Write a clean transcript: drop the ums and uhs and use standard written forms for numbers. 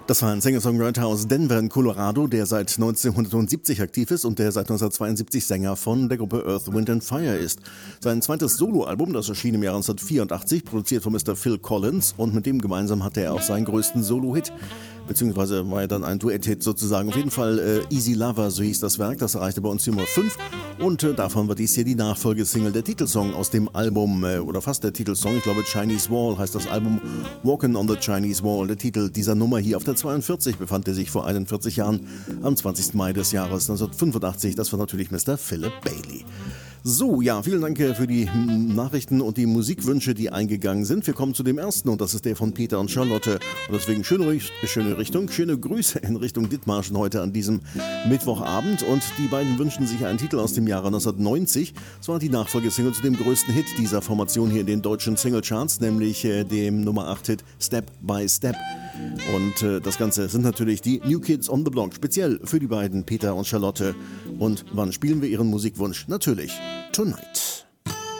Das war ein Singer-Songwriter aus Denver in Colorado, der seit 1970 aktiv ist und der seit 1972 Sänger von der Gruppe Earth, Wind and Fire ist. Sein zweites Soloalbum, das erschien im Jahr 1984, produziert von Mr. Phil Collins, und mit dem gemeinsam hatte er auch seinen größten Solo-Hit. Beziehungsweise war er dann ein Duett-Hit sozusagen. Auf jeden Fall Easy Lover, so hieß das Werk. Das erreichte bei uns die Nummer 5. Und davon war dies hier die Nachfolgesingle, der Titelsong aus dem Album, oder fast der Titelsong, ich glaube Chinese Wall heißt das Album, Walking on the Chinese Wall. Der Titel dieser Nummer hier auf der 42 befand er sich vor 41 Jahren am 20. Mai des Jahres 1985. Das war natürlich Mr. Philip Bailey. So, ja, vielen Dank für die Nachrichten und die Musikwünsche, die eingegangen sind. Wir kommen zu dem ersten, und das ist der von Peter und Charlotte. Und deswegen schöne Grüße in Richtung Dithmarschen heute an diesem Mittwochabend. Und die beiden wünschen sich einen Titel aus dem Jahre 1990. Es war die Nachfolgesingle zu dem größten Hit dieser Formation hier in den deutschen Singlecharts, nämlich dem Nummer 8-Hit Step by Step. Und das Ganze sind natürlich die New Kids on the Block, speziell für die beiden Peter und Charlotte. Und wann spielen wir ihren Musikwunsch? Natürlich Tonight.